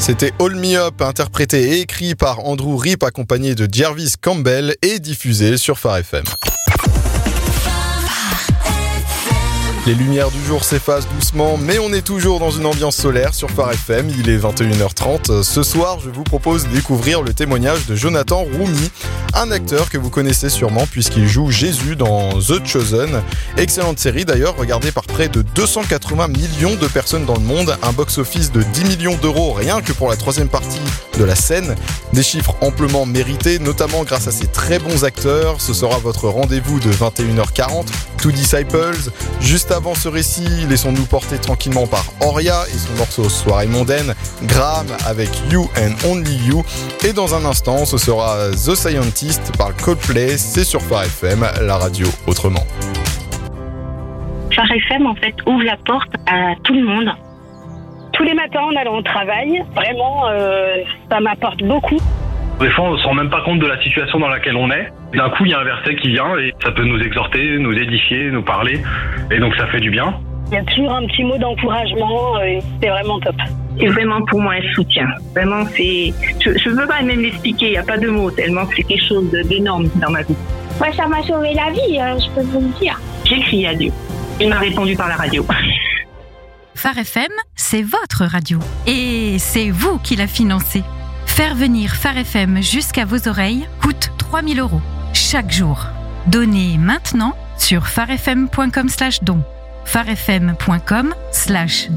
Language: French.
C'était All Me Up, interprété et écrit par Andrew Rip, accompagné de Jervis Campbell et diffusé sur Phare FM. Les lumières du jour s'effacent doucement, mais on est toujours dans une ambiance solaire sur Phare FM. Il est 21h30. Ce soir, je vous propose de découvrir le témoignage de Jonathan Roumi, un acteur que vous connaissez sûrement puisqu'il joue Jésus dans The Chosen. Excellente série d'ailleurs, regardée par près de 280 millions de personnes dans le monde. Un box-office de 10 millions d'euros rien que pour la troisième partie de la scène. Des chiffres amplement mérités, notamment grâce à ses très bons acteurs. Ce sera votre rendez-vous de 21h40. Two Disciples. Juste avant ce récit, laissons-nous porter tranquillement par Oria et son morceau Soirée mondaine, Graham avec You and Only You, et dans un instant, ce sera The Scientist par Coldplay, c'est sur Phare FM, la radio autrement. Phare FM, en fait, ouvre la porte à tout le monde. Tous les matins en allant au travail, vraiment, ça m'apporte beaucoup. Des fois, on ne se rend même pas compte de la situation dans laquelle on est. D'un coup, il y a un verset qui vient et ça peut nous exhorter, nous édifier, nous parler. Et donc, ça fait du bien. Il y a toujours un petit mot d'encouragement et c'est vraiment top. C'est vraiment pour moi un soutien. Vraiment, c'est... Je ne veux pas même l'expliquer, il n'y a pas de mots, tellement c'est quelque chose d'énorme dans ma vie. Ouais, ça m'a sauvé la vie, je peux vous le dire. J'ai crié à Dieu. Il m'a répondu par la radio. Phare FM, c'est votre radio. Et c'est vous qui la financez. Faire venir Phare FM jusqu'à vos oreilles coûte 3 000 € chaque jour. Donnez maintenant sur pharefm.com/don. pharefm.com/don